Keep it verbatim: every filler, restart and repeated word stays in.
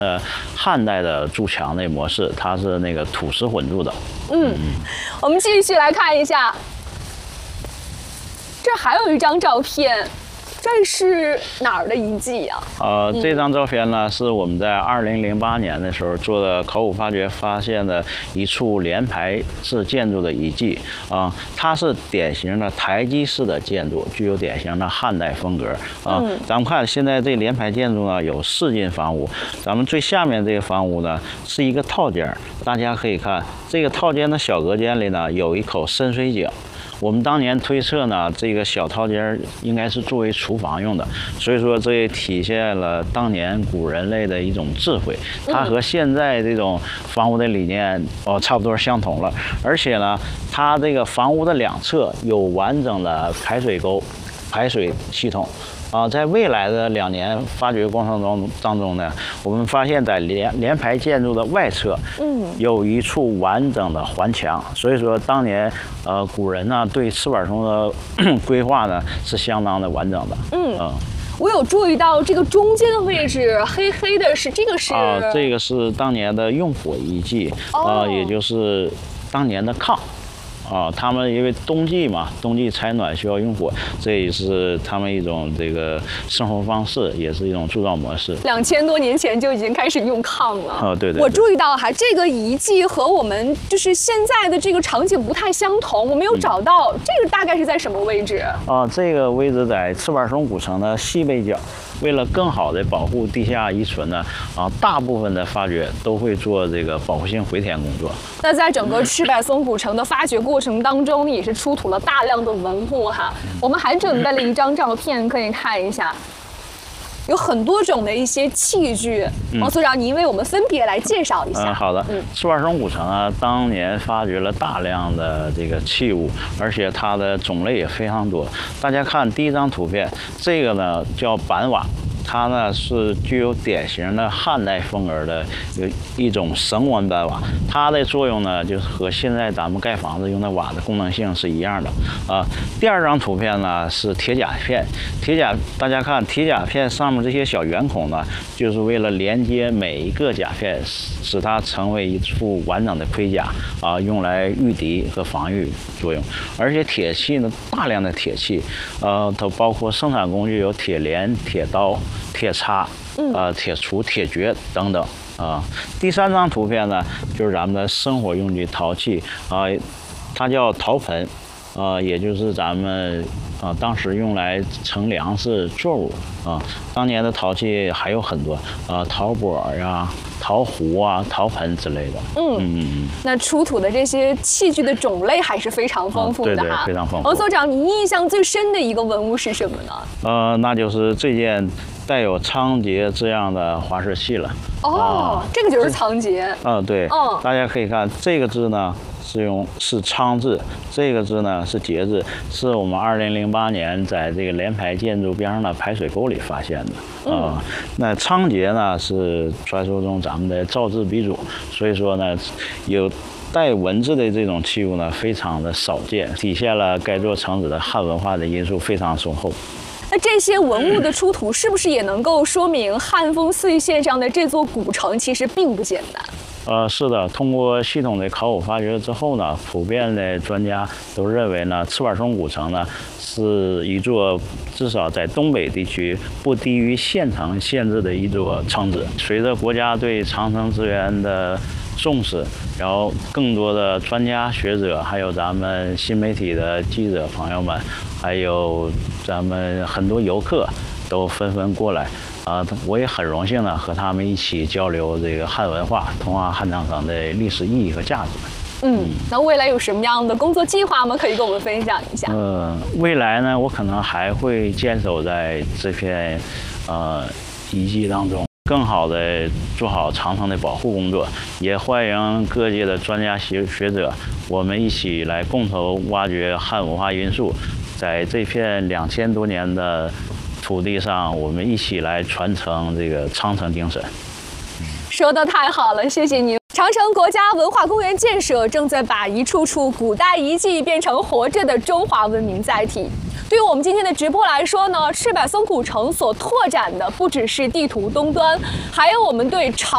呃，汉代的筑墙的模式，它是那个土石混筑的。 嗯，我们继续来看一下，这还有一张照片。 这是哪儿的遗迹呀？ 呃，这张照片呢，是我们在二零零八年的时候做的考古发掘，发现的一处连排式建筑的遗迹啊、呃，它是典型的台基式的建筑，具有典型的汉代风格啊、呃嗯。咱们看现在这连排建筑呢，有四进房屋，咱们最下面这个房屋呢是一个套间，大家可以看这个套间的小隔间里呢有一口深水井。 我们当年推测呢，这个小套间应该是作为厨房用的，所以说这也体现了当年古人类的一种智慧。它和现在这种房屋的理念哦差不多相同了，而且呢，它这个房屋的两侧有完整的排水沟、排水系统。 啊，在未来的两年发掘过程中当中呢，我们发现，在连连排建筑的外侧，嗯，有一处完整的环墙。所以说，当年呃古人呢对赤坂松的规划呢是相当的完整的。嗯。嗯我有注意到这个中间的位置黑黑的，是这个是啊，这个是当年的用火遗迹，啊，也就是当年的炕。 啊，他们因为冬季嘛，冬季采暖需要用火，这也是他们一种这个生活方式，也是一种铸造模式。 两千多年前就已经开始用炕了。 啊，对 对, 对。 我注意到哈，这个遗迹和我们就是现在的这个场景不太相同，我没有找到、嗯、这个大概是在什么位置？ 啊，这个位置在赤坂松古城的西北角。 为了更好的保护地下遗存呢，啊，大部分的发掘都会做这个保护性回填工作。 那在整个赤坂松古城的发掘过程当中，也是出土了大量的文物哈。我们还准备了一张照片，可以看一下。 有很多种的一些器具，王所长，您为我们分别来介绍一下。 嗯，好的。嗯，赤坂松古城啊，当年发掘了大量的这个器物，而且它的种类也非常多。大家看第一张图片，这个呢叫板瓦。 它呢是具有典型的汉代风格的一种绳纹板瓦，它的作用呢就是和现在咱们盖房子用的瓦的功能性是一样的啊。第二张图片呢是铁甲片，铁甲大家看铁甲片上面这些小圆孔呢，就是为了连接每一个甲片，使它成为一副完整的盔甲啊，用来御敌和防御作用。而且铁器呢，大量的铁器，呃，它包括生产工具有铁镰、铁刀。 铁叉，呃，铁锄、铁橛等等啊。第三张图片呢，就是咱们的生活用具陶器啊，它叫陶盆，啊，也就是咱们啊当时用来盛粮食作物啊。当年的陶器还有很多啊，陶钵呀、陶壶啊、陶盆之类的。嗯嗯。那出土的这些器具的种类还是非常丰富的哈、 啊，对对，非常丰富。 王所长，你印象最深的一个文物是什么呢？ 呃，那就是这件。 带有仓颉这样的滑石器了。 哦，啊、这个就是仓颉。 嗯，对。嗯，大家可以看这个字呢是用是仓字，这个字呢是节字，是我们二零零八年在这个连排建筑边上的排水沟里发现的。嗯，呃、那仓颉呢是传说中咱们的造字鼻祖，所以说呢有。 带文字的这种器物呢，非常的少见，体现了该座城址的汉文化的因素非常雄厚。 那这些文物的出土，是不是也能够说明汉丰四邑线上的这座古城其实并不简单？ 呃，是的，通过系统的考古发掘之后呢，普遍的专家都认为呢，赤坂松古城呢是一座至少在东北地区不低于县城限制的一座城址。随着国家对长城资源的 重视，然后更多的专家学者，还有咱们新媒体的记者朋友们，还有咱们很多游客，都纷纷过来啊！我也很荣幸呢，和他们一起交流这个汉文化，通往汉长城的历史意义和价值。 嗯，那未来有什么样的工作计划吗？可以跟我们分享一下。 呃，未来呢，我可能还会坚守在这片呃遗迹当中。 更好的做好长城的保护工作，也欢迎各界的专家学学者，我们一起来共同挖掘汉文化因素，在这片两千多年的土地上，我们一起来传承这个长城精神。 说得太好了，谢谢您。长城国家文化公园建设正在把一处处古代遗迹变成活着的中华文明载体。对于我们今天的直播来说呢，赤坂松古城所拓展的不只是地图东端，还有我们对长